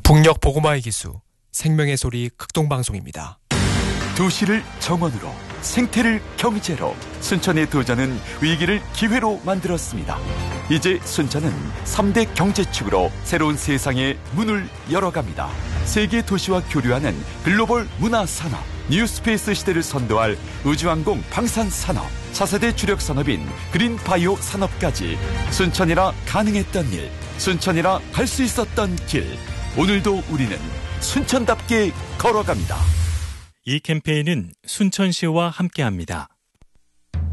북녘 보고마의 기수 생명의 소리 극동방송입니다. 도시를 정원으로, 생태를 경제로, 순천의 도전은 위기를 기회로 만들었습니다. 이제 순천은 3대 경제축으로 새로운 세상의 문을 열어갑니다. 세계 도시와 교류하는 글로벌 문화산업, 뉴스페이스 시대를 선도할 우주항공 방산산업, 차세대 주력 산업인 그린바이오 산업까지 순천이라 가능했던 일, 순천이라 갈 수 있었던 길, 오늘도 우리는 순천답게 걸어갑니다. 이 캠페인은 순천시와 함께합니다.